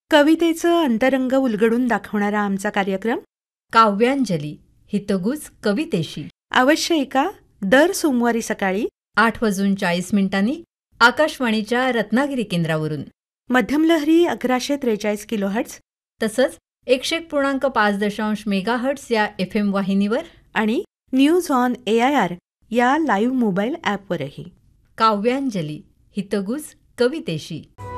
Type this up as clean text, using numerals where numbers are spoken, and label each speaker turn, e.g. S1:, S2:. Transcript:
S1: कवितेचं अंतरंग उलगडून दाखवणारा आमचा कार्यक्रम
S2: काव्यांजली हितगुज कवितेशी
S1: अवश्य ऐका दर सोमवारी सकाळी
S2: 8:40 आकाशवाणीच्या रत्नागिरी केंद्रावरून.
S1: मध्यमलहरी 1143 किलोहर्ट्झ
S2: तसंच 101.5 मेगाहर्ट्झ या FM वाहिनीवर
S1: आणि न्यूज ऑन AIR या लाईव्ह मोबाईल ॲपवरही.
S2: काव्यांजली हितगुज कवितेशी.